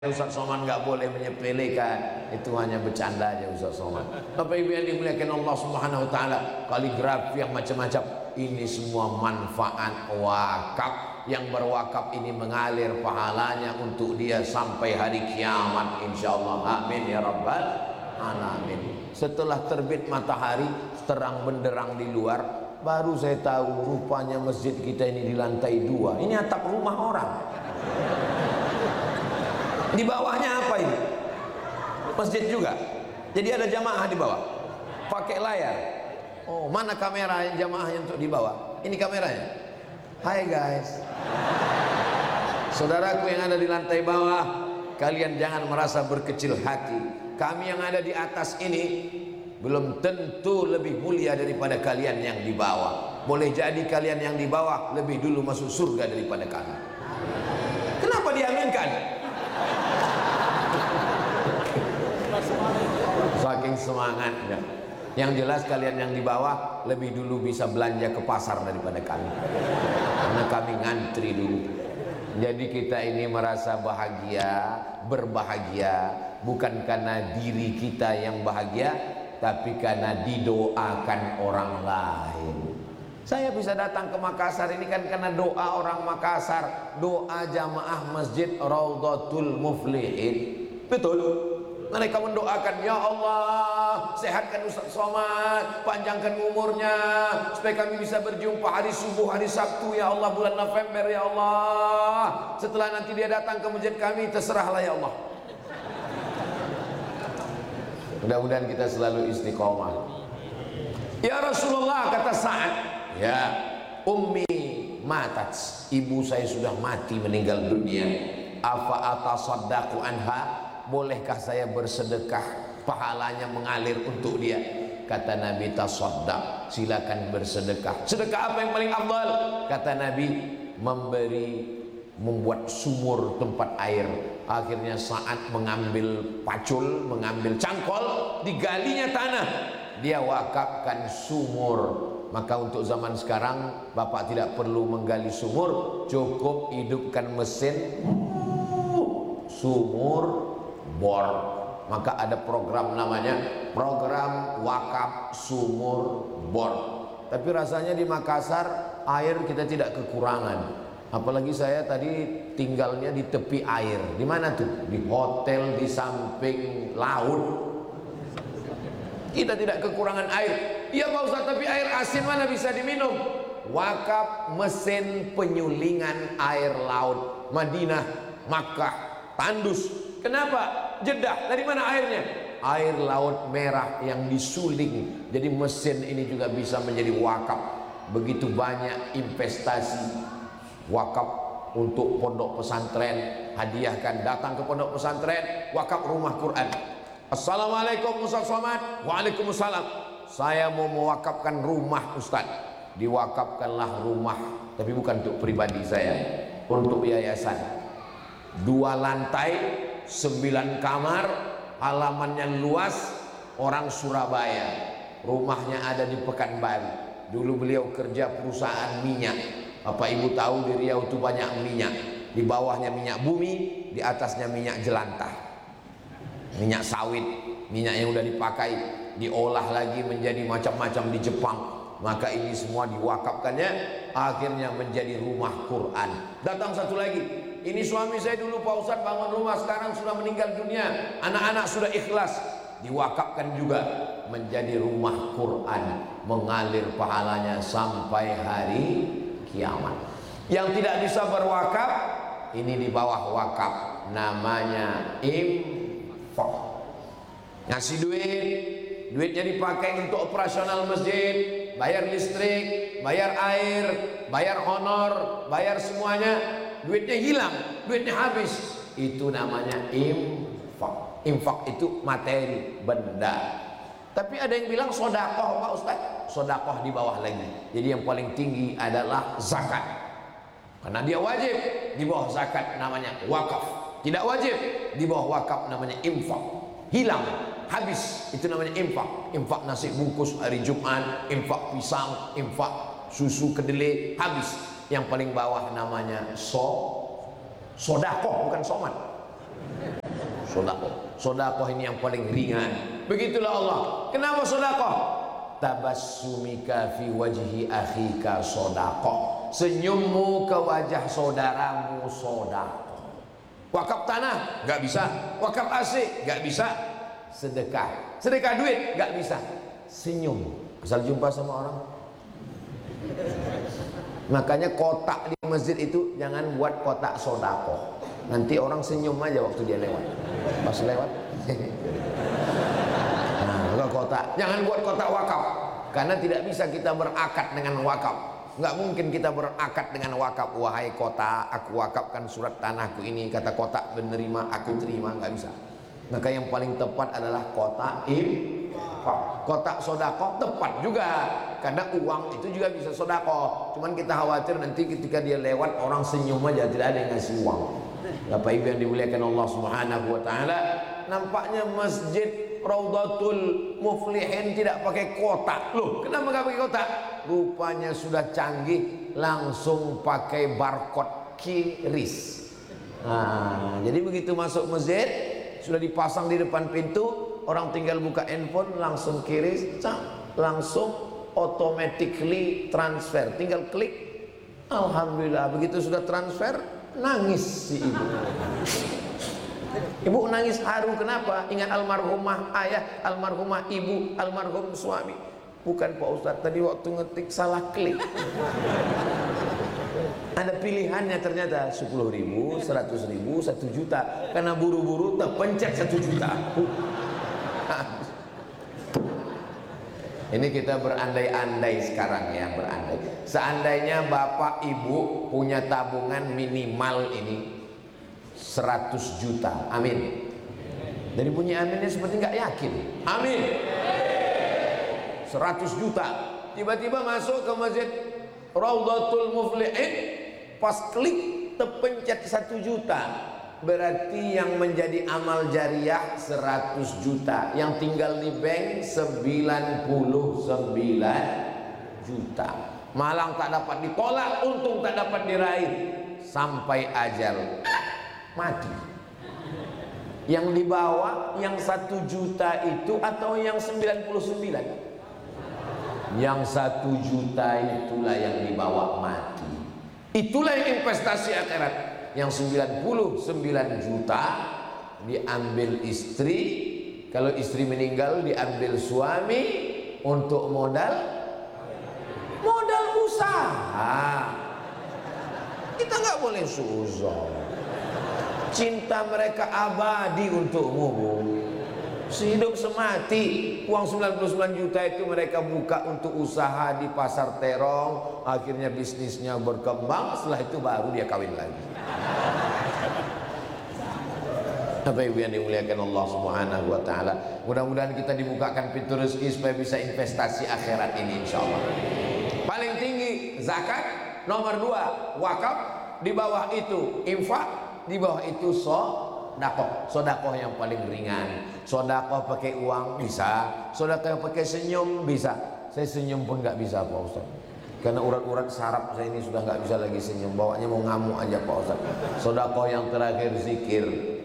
Ustaz Somad nggak boleh menyepelekan, itu hanya bercanda aja Ustaz Somad. Bapak Ibu yang dimuliakan Allah Subhanahu Wa Taala, kaligrafi yang macam-macam ini semua manfaat wakaf. Yang berwakaf ini mengalir pahalanya untuk dia sampai hari kiamat insyaallah. Amin ya rabbal alamin. Setelah terbit matahari terang benderang di luar, baru saya tahu rupanya masjid kita ini di lantai 2. Ini atap rumah orang. Di bawahnya apa ini? Masjid juga. Jadi ada jamaah di bawah. Pakai layar. Oh, mana kamera jamaahnya untuk di bawah? Ini kameranya. Hai guys. Saudaraku yang ada di lantai bawah, kalian jangan merasa berkecil hati. Kami yang ada di atas ini belum tentu lebih mulia daripada kalian yang di bawah. Boleh jadi kalian yang di bawah lebih dulu masuk surga daripada kami. Kenapa diaminkan? Saking semangatnya. Yang jelas kalian yang di bawah lebih dulu bisa belanja ke pasar daripada kami, karena kami ngantri dulu. Jadi kita ini merasa bahagia, berbahagia bukan karena diri kita yang bahagia, tapi karena didoakan orang lain. Saya bisa datang ke Makassar ini kan karena doa orang Makassar, doa jamaah Masjid Raudhatul Muflihin. Betul. Mereka mendoakan, ya Allah, sehatkan Ustaz Somad, panjangkan umurnya, supaya kami bisa berjumpa hari subuh, hari Sabtu, ya Allah, bulan November, ya Allah. Setelah nanti dia datang ke masjid kami, terserahlah ya Allah. Mudah-mudahan kita selalu istiqomah. Ya Rasulullah, kata Sa'ad, ya ummi matat, ibu saya sudah mati, meninggal dunia. Afa atasaddaqu anha, bolehkah saya bersedekah, pahalanya mengalir untuk dia? Kata Nabi, tasaddaq, silakan bersedekah. Sedekah apa yang paling afdal? Kata Nabi, membuat sumur tempat air. Akhirnya saat mengambil pacul, mengambil cangkol, digalinya tanah, dia wakafkan sumur. Maka untuk zaman sekarang bapak tidak perlu menggali sumur, cukup hidupkan mesin sumur bor. Maka ada program namanya program wakaf sumur bor. Tapi rasanya di Makassar air kita tidak kekurangan. Apalagi saya tadi tinggalnya di tepi air. Di mana tuh? Di hotel di samping laut. Kita tidak kekurangan air. Iya Pak Ustaz, tapi air asin mana bisa diminum? Wakaf mesin penyulingan air laut. Madinah, Makkah, Tandus. Kenapa? Jeddah. Dari mana airnya? Air laut merah yang disuling. Jadi mesin ini juga bisa menjadi wakaf. Begitu banyak investasi wakaf untuk pondok pesantren. Hadiahkan, datang ke pondok pesantren, wakaf rumah Quran. Assalamualaikum Ustaz Somad. Waalaikumsalam. Saya mau mewakafkan rumah Ustaz. Diwakafkanlah rumah, tapi bukan untuk pribadi saya, untuk yayasan. 2 lantai, 9 kamar, halamannya luas, orang Surabaya, rumahnya ada di Pekanbaru. Dulu beliau kerja perusahaan minyak. Bapak Ibu tahu di Riau itu banyak minyak. Di bawahnya minyak bumi, di atasnya minyak jelantah, minyak sawit, minyak yang udah dipakai, diolah lagi menjadi macam-macam di Jepang. Maka ini semua diwakafkannya, akhirnya menjadi rumah Quran. Datang satu lagi, ini suami saya dulu Pak Ustadz bangun rumah, sekarang sudah meninggal dunia, anak-anak sudah ikhlas, diwakafkan juga menjadi rumah Quran, mengalir pahalanya sampai hari kiamat. Yang tidak bisa berwakaf, ini di bawah wakaf, namanya infak. Ngasih duit, duitnya dipakai untuk operasional masjid, bayar listrik, bayar air, bayar honor, bayar semuanya, duitnya hilang, duitnya habis. Itu namanya infak. Infak itu materi, benda. Tapi ada yang bilang sodakoh Pak Ustaz. Sodakoh di bawah lagi. Jadi yang paling tinggi adalah zakat, karena dia wajib. Di bawah zakat namanya wakaf. Tidak wajib, di bawah wakaf namanya infak. Hilang, habis, itu namanya infak. Infak nasi bungkus hari Jumat, infak pisang, infak susu kedelai, habis. Yang paling bawah namanya sodakoh, bukan somad. Sodakoh ini yang paling ringan. Begitulah Allah. Kenapa sodakoh? Tabassumika fi wajhi akhika sodakoh. Senyummu ke wajah saudaramu sodakoh. Wakaf tanah nggak bisa, wakaf AC nggak bisa, sedekah duit nggak bisa, senyum asal jumpa sama orang. Makanya kotak di masjid itu jangan buat kotak sodakoh. Nanti orang senyum aja waktu dia lewat. Pas lewat. Nah, kotak. Jangan buat kotak wakaf. Karena tidak bisa kita berakad dengan wakaf. Nggak mungkin kita berakad dengan wakaf. Wahai kotak, aku wakafkan surat tanahku ini. Kata kotak menerima, aku terima. Nggak bisa. Maka yang paling tepat adalah kotak infak. Kotak sodakoh tepat juga. Karena uang itu juga bisa sodakoh. Cuman kita khawatir nanti ketika dia lewat orang senyum aja, tidak ada yang ngasih uang. Bapak Ibu yang dimuliakan Allah Subhanahu wa taala, nampaknya masjid Raudhatul Muflihin tidak pakai kotak. Loh, kenapa enggak pakai kotak? Rupanya sudah canggih, langsung pakai barcode QRIS. Nah, jadi begitu masuk masjid sudah dipasang di depan pintu, orang tinggal buka handphone langsung QRIS, langsung automatically transfer, tinggal klik. Alhamdulillah, begitu sudah transfer nangis si ibu. Ibu nangis haru, kenapa? Ingat almarhumah ayah, almarhumah ibu, almarhum suami. Bukan Pak Ustadz, tadi waktu ngetik salah klik. Ada pilihannya ternyata 10.000, 100.000, 1 juta. Karena buru-buru terpencet 1 juta. Ini kita berandai-andai sekarang ya, berandai. Seandainya bapak ibu punya tabungan minimal ini 100 juta, amin. Dari bunyi aminnya seperti nggak yakin, amin. 100 juta, tiba-tiba masuk ke masjid Raudhatul Muflihin, pas klik terpencet 1 juta. Berarti yang menjadi amal jariah 100 juta, yang tinggal di bank 99 juta. Malang tak dapat ditolak, untung tak dapat diraih, sampai ajal mati. Yang dibawa yang 1 juta itu atau yang 99? Yang 1 juta itulah yang dibawa mati. Itulah yang investasi akhirat. Yang 99 juta diambil istri, kalau istri meninggal diambil suami untuk modal usaha. Kita nggak boleh suzon. Cinta mereka abadi untukmu, Bu. Sehidup semati. Uang 99 juta itu mereka buka untuk usaha di pasar terong. Akhirnya bisnisnya berkembang. Setelah itu baru dia kawin lagi. Bapak Ibu yang dimuliakan Allah Subhanahu wa taala, mudah-mudahan kita dibukakan pintu rezeki supaya bisa investasi akhirat ini insyaallah. Paling tinggi zakat, nomor 2 wakaf, di bawah itu infak, di bawah itu sodakoh. Sodakoh yang paling ringan. Sodakoh pakai uang bisa, sodakoh pakai senyum bisa. Saya senyum pun nggak bisa Pak Ustaz, karena urat-urat saraf saya ini sudah nggak bisa lagi senyum, bawanya mau ngamuk aja Pak Ustaz. Sodakoh yang terakhir zikir.